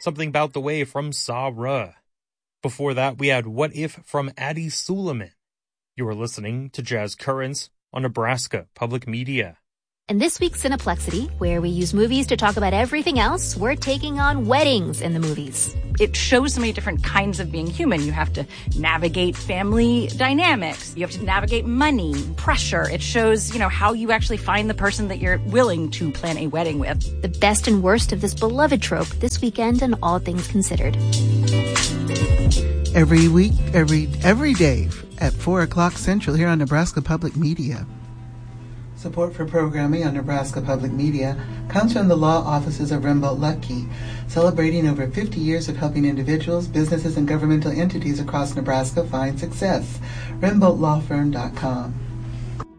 Something About the Way from Sa-Ra. Before that, we had What If from Addie Suleiman. You are listening to Jazz Currents on Nebraska Public Media. In this week's Cineplexity, where we use movies to talk about everything else, we're taking on weddings in the movies. It shows so many different kinds of being human. You have to navigate family dynamics. You have to navigate money, pressure. It shows, how you actually find the person that you're willing to plan a wedding with. The best and worst of this beloved trope this weekend on All Things Considered. Every week, every day at 4 o'clock Central here on Nebraska Public Media. Support for programming on Nebraska Public Media comes from the law offices of Rimbold Luckey, celebrating over 50 years of helping individuals, businesses, and governmental entities across Nebraska find success. RimboldLawFirm.com.